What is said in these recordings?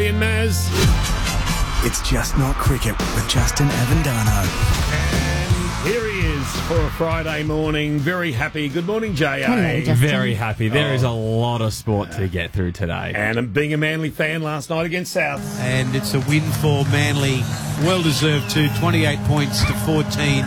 Paddy and Maz. It's Just Not Cricket with Justin Avendano. And here he is for a Friday morning. Very happy. Good morning, J.A. Hello, Justin. Very happy. There is a lot of sport to get through today. And being a Manly fan last night against South. And it's a win for Manly. Well-deserved too, 28 points to 14.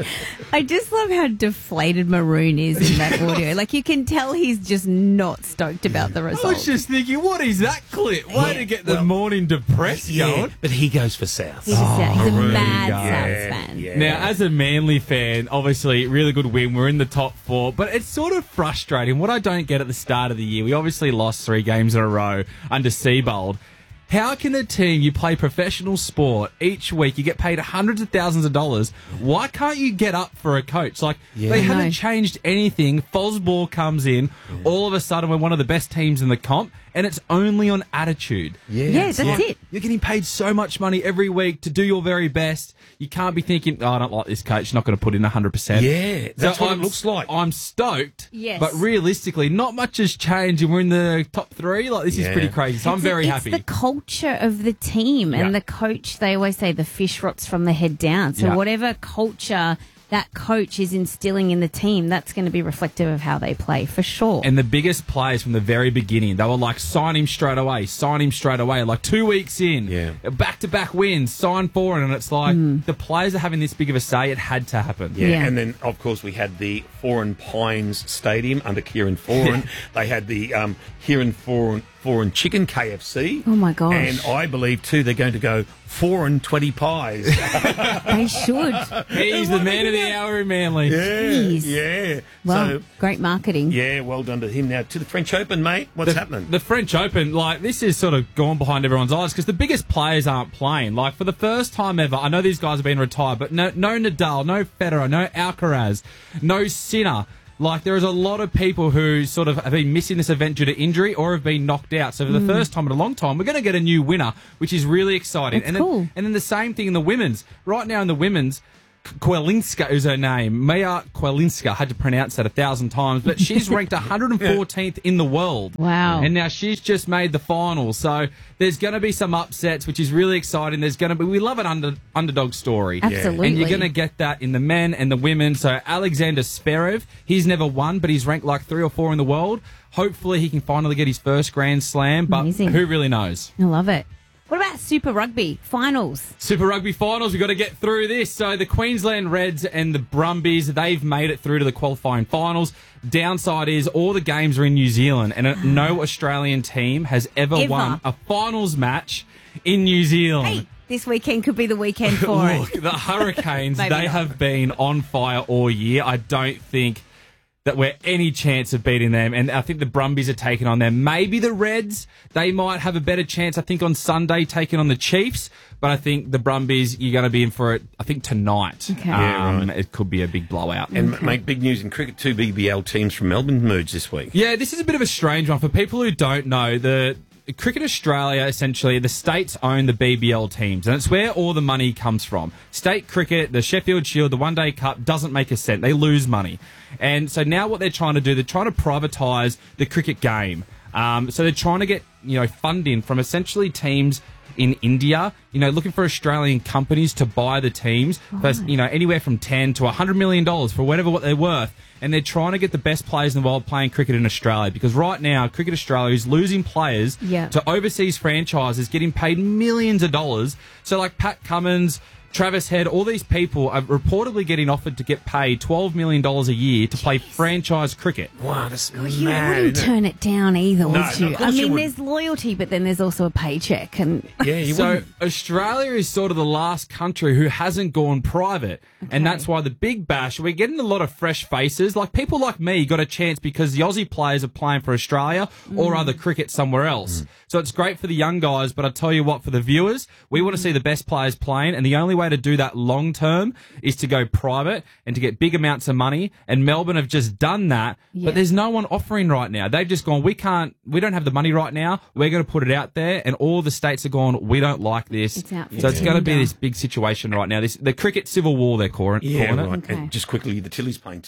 I just love how deflated Maroon is in that audio. Like, you can tell he's just not stoked about the I result. was just thinking, what is that clip? Way to get the morning depressed going. But he goes for South. He's a Maroon mad guy. South fan. Yeah. Now, as a Manly fan, obviously, really good win. We're in the top four, but it's sort of frustrating. What I don't get at the start of the year, we obviously lost 3 games in a row under Seabold. How can a team, you play professional sport each week, you get paid hundreds of thousands of dollars, why can't you get up for a coach? Like, they haven't changed anything. Fosball comes in, all of a sudden we're one of the best teams in the comp, and it's only on attitude. Yeah, that's it. You're getting paid so much money every week to do your very best. You can't be thinking, I don't like this coach, not going to put in 100%. Yeah, that's what it looks like. I'm stoked, Yes. but realistically, not much has changed, and we're in the top 3. Like, this is pretty crazy, so I'm very happy. It's the culture of the team and the coach. They always say the fish rots from the head down. So whatever culture that coach is instilling in the team, that's going to be reflective of how they play, for sure. And the biggest players from the very beginning, they were like, sign him straight away. Like 2 weeks in, back-to-back wins, sign for it. And it's like, the players are having this big of a say. It had to happen. Yeah, and then, of course, we had the Foran Pines Stadium under Kieran Foran. They had the Kieran Foran Chicken KFC. Oh, my gosh. And I believe, too, they're going to go Foran 20 pies. They should. He's the man of the hour in Manly. Jeez. Yeah. Well, So, great marketing. yeah, well done to him. Now, to the French Open, mate, what's happening? The French Open, like, this is sort of gone behind everyone's eyes because the biggest players aren't playing. Like, for the first time ever, I know these guys have been retired, but no Nadal, no Federer, no Alcaraz, no Sinner. Like, there is a lot of people who sort of have been missing this event due to injury or have been knocked out. So for the first time in a long time, we're going to get a new winner, which is really exciting. That's cool. And then the same thing in the women's. Right now in the women's, Kwelinska is her name. Maya Kwelinska. I had to pronounce that 1,000 times, but she's ranked 114th in the world. Wow. And now she's just made the finals. So there's going to be some upsets, which is really exciting. There's going to be, we love an underdog story. Absolutely. And you're going to get that in the men and the women. So Alexander Zverev, he's never won, but he's ranked like 3 or 4 in the world. Hopefully he can finally get his first Grand Slam, but Amazing. who really knows? I love it. What about Super Rugby finals? Super Rugby finals, we've got to get through this. So the Queensland Reds and the Brumbies, they've made it through to the qualifying finals. Downside is all the games are in New Zealand, and no Australian team has ever won a finals match in New Zealand. Hey, this weekend could be the weekend for it. Look, the Hurricanes, Maybe they not. have been on fire all year. I don't think that we're any chance of beating them, and I think the Brumbies are taking on them. Maybe the Reds, they might have a better chance, I think, on Sunday taking on the Chiefs, but I think the Brumbies, you're going to be in for it, I think, tonight. Okay. Yeah, right. It could be a big blowout. And make big news in cricket. 2 BBL teams from Melbourne merged this week. Yeah, this is a bit of a strange one. For people who don't know, the Cricket Australia, essentially, the states own the BBL teams, and it's where all the money comes from. State cricket, the Sheffield Shield, the One Day Cup doesn't make a cent. They lose money. And so now what they're trying to do, they're trying to privatise the cricket game. So they're trying to get, funding from essentially teams in India, looking for Australian companies to buy the teams for, anywhere from $10 to $100 million for whatever what they're worth. And they're trying to get the best players in the world playing cricket in Australia, because right now, Cricket Australia is losing players to overseas franchises getting paid millions of dollars. So like Pat Cummins, Travis Head, all these people are reportedly getting offered to get paid $12 million a year to play franchise cricket. Wow, that's You mad. wouldn't turn it down either, would No, you? of course you wouldn't. There's loyalty, but then there's also a paycheck. And Yeah, you So wouldn't. Australia is sort of the last country who hasn't gone private. And that's why the Big Bash, we're getting a lot of fresh faces. Like people like me got a chance because the Aussie players are playing for Australia or other cricket somewhere else. So it's great for the young guys, but I tell you what, for the viewers, we want to see the best players playing, and the only way to do that long term is to go private and to get big amounts of money. And Melbourne have just done that, but there's no one offering right now. They've just gone, we don't have the money right now. We're going to put it out there, and all the states are gone, we don't like this. It's out for So it's going to be tender. this big situation right now. The cricket civil war they're calling Yeah, it. right. Okay. And just quickly, the Tillies playing too.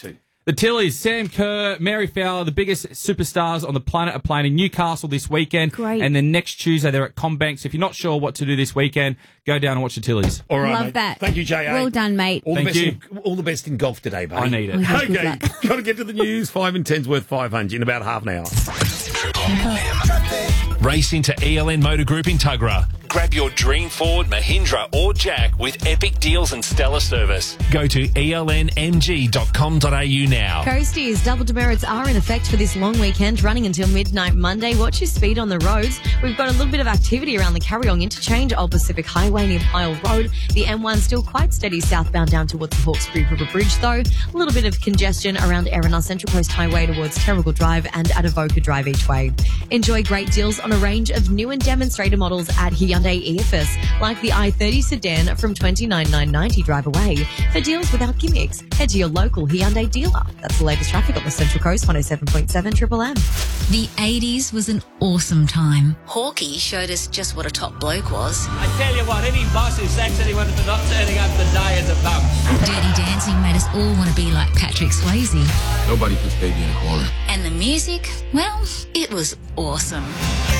The Tillies, Sam Kerr, Mary Fowler, the biggest superstars on the planet, are playing in Newcastle this weekend. Great. And then next Tuesday, they're at CommBank. So if you're not sure what to do this weekend, go down and watch the Tillies. All right, Love mate. that. Thank you, J.A. Well done, mate. All Thank the best all the best in golf today, buddy. I need it. Okay, good Okay, luck. got to get to the news. 5 and 10's worth 500 in about half an hour. Race into ELN Motor Group in Tuggerah. Grab your dream Ford, Mahindra or Jack with epic deals and stellar service. Go to elnmg.com.au now. Coasties, double demerits are in effect for this long weekend, running until midnight Monday. Watch your speed on the roads. We've got a little bit of activity around the Carryong interchange, Old Pacific Highway near Pyle Road. The M1 still quite steady southbound down towards the Hawkesbury River Bridge, though. A little bit of congestion around Erina Central Coast Highway towards Terrigal Drive and at Avoca Drive each way. Enjoy great deals on a range of new and demonstrator models at Hyundai EFS, like the i30 sedan from $29,990 drive away. For deals without gimmicks, head to your local Hyundai dealer. That's the latest traffic on the Central Coast, 107.7 Triple M. The 80s was an awesome time. Hawkeye showed us just what a top bloke was. I tell you what, any boss who sacks anyone for not turning up the day is a bum. Dirty Dancing made us all want to be like Patrick Swayze. Nobody puts baby in a corner. And the music, well, it was awesome.